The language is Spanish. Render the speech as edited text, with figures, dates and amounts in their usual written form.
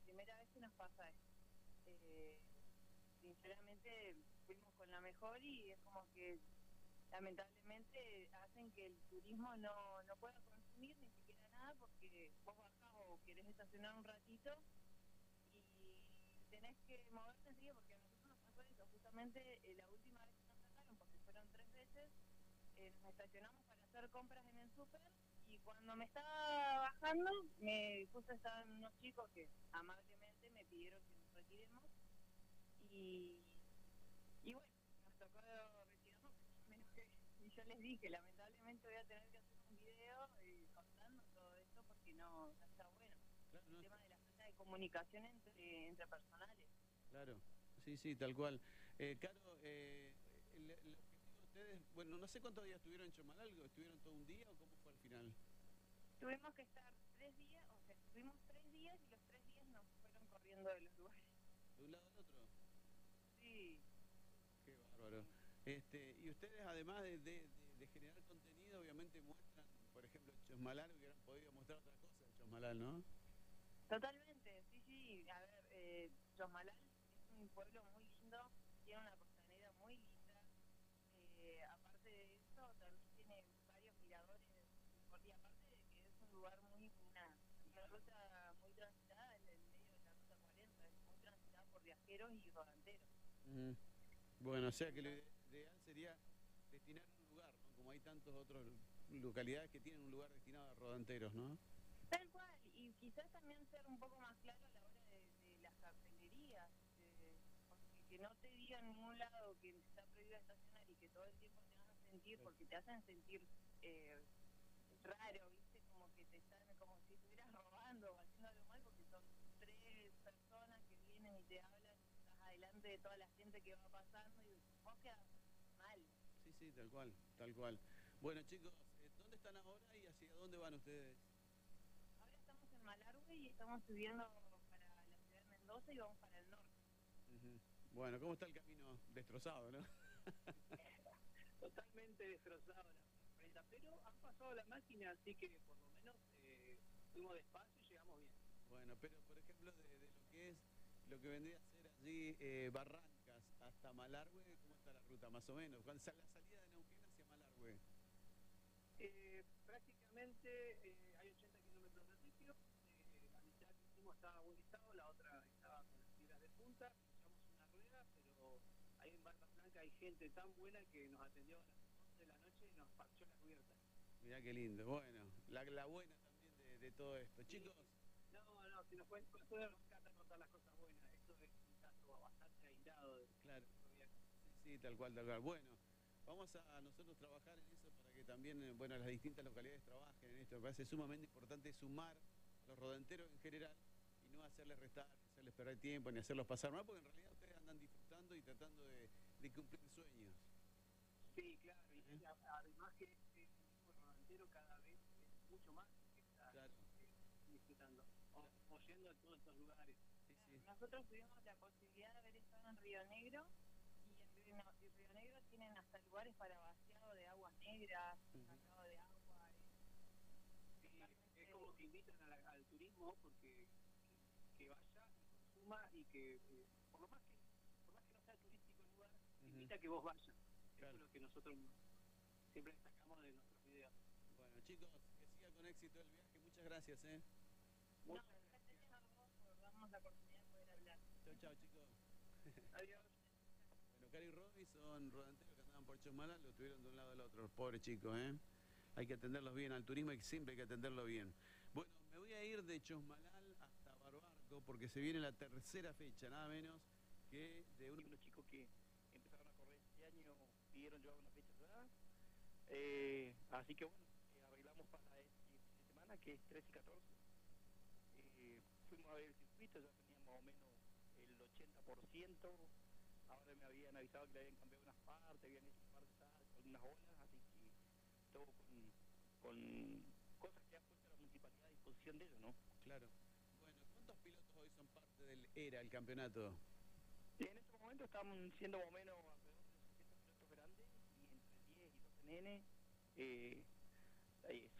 primera vez que nos pasa esto. Sinceramente fuimos con la mejor y es como que lamentablemente hacen que el turismo no pueda consumir ni siquiera nada, porque vos bajás o querés estacionar un ratito y tenés que moverte enseguida, porque a nosotros nos pasó eso justamente la última vez que nos sacaron, porque fueron 3 veces. Nos estacionamos para hacer compras en el súper y cuando me estaba bajando, justo estaban unos chicos que amablemente me pidieron que nos retiremos y, y bueno, nos tocó retirarnos, menos que, y yo les dije, lamentablemente voy a tener que hacer un video contando todo esto porque no está bueno. Claro, El no, tema de la falta de comunicación entre personales. claro, sí, sí, tal cual. Caro, el objetivo de ustedes, bueno, no sé cuántos días estuvieron en Chomalal, ¿estuvieron todo un día o cómo fue al final? Tuvimos que estar 3 días, o sea, estuvimos 3 días y los 3 días nos fueron corriendo de los lugares. ¿De un lado al otro? Sí, Qué bárbaro. sí. Y ustedes, además de generar contenido, obviamente muestran, por ejemplo, en Chosmalal, hubieran podido mostrar otra cosa en Chosmalal, ¿no? Totalmente, sí, sí. A ver, Chosmalal es un pueblo muy lindo, tiene una costanera muy linda. Aparte de eso, también tiene varios miradores, y aparte de que es un lugar una ruta muy transitada en el medio de la ruta 40, es muy transitada por viajeros y rodanteros. Ujú. Bueno, o sea que lo Entonces, ideal sería destinar un lugar, ¿no? Como hay tantos otros localidades que tienen un lugar destinado a rodanteros, ¿no? tal cual, y quizás también ser un poco más claro a la hora de las cartelerías, porque que no te digan en ningún lado que está prohibido estacionar y que todo el tiempo te hagan sentir, Claro. porque te hacen sentir eh, raro, ¿viste? Como que te están, como si estuvieras robando o haciendo algo mal, porque son 3 personas que vienen y te hablan, estás adelante de toda la gente que va pasando y vos quedas mal. Sí, sí, tal cual, tal cual. Bueno, chicos, ¿dónde están ahora y hacia dónde van ustedes? Ahora estamos en Malargüe y estamos subiendo para la ciudad de Mendoza y vamos para el norte. Ujú. Bueno, ¿cómo está el camino? Destrozado, ¿no? Totalmente destrozado la camioneta, pero han pasado la máquina, así que por lo menos fuimos despacio y llegamos bien. Bueno, pero por ejemplo, de lo que es, lo que vendría a ser allí Barrancas hasta Malargüe, ¿cómo está la ruta más o menos? Cuando la salida de Neuquén hacia Malargüe. Prácticamente hay 80 kilómetros de ripio, la mitad que hicimos estaba en buen estado, la otra estaba con las pilas de punta, echamos una rueda, pero ahí en Barra Blanca hay gente tan buena que nos atendió a las 11 de la noche y nos parchó la cubierta. Mirá qué lindo. Bueno, la buena también de todo esto. Sí, Chicos, no, si nos pueden contar las cosas buenas, esto es un caso bastante aislado de claro, nuestro viaje. sí, sí, tal cual, tal cual. Bueno, vamos a nosotros trabajar en eso para que también, bueno, las distintas localidades trabajen en esto. Me parece sumamente importante sumar a los rodanteros en general y no hacerles restar, ni hacerles perder tiempo, ni hacerlos pasar mal, porque en realidad ustedes andan disfrutando y tratando de cumplir sueños. Sí, claro, ¿Eh? y además que este turismo rodantero cada vez es mucho más que está Claro, disfrutando, claro. o yendo a todos estos lugares. Sí, sí. Nosotros tuvimos la posibilidad de haber estado en Río Negro y en Río Negro tienen hasta lugares para vaciado de aguas negras, Ujú. sacado de agua, Sí, es totalmente. como que invitan al turismo porque que vaya y consuma y que por más que no sea turístico el lugar, Ujú. invita a que vos vayas. Eso es Claro. lo que nosotros siempre destacamos de nuestros videos. Bueno, chicos, que siga con éxito el viaje. Muchas gracias, ¿eh? No, Muchas gracias. gracias a vos por darnos la oportunidad de poder hablar. Chau, chau, chicos. Adiós. Bueno, Cari y Roby son rodanteros que andaban por Chosmalal, lo tuvieron de un lado al otro, los pobres chicos, ¿eh? Hay que atenderlos bien, al turismo siempre hay que atenderlo bien. Bueno, me voy a ir de Chosmalal hasta Barbarco porque se viene la tercera fecha, nada menos que de Y un... unos chicos que empezaron a correr este año pidieron yo una fecha allá. Así que bueno, arreglamos para este fin de semana, que es 13 y 14. Fuimos a ver el circuito, ya teníamos más o menos el 80%. Ahora me habían avisado que le habían cambiado unas partes, habían hecho un par de saltos, algunas olas, así que todo con cosas que ha puesto la municipalidad a disposición de ellos, ¿no? Claro. Bueno, ¿cuántos pilotos hoy son parte del ERA, el campeonato? En este momento estamos siendo más o menos alrededor de 60 pilotos grandes y entre 10 y 12 nenes.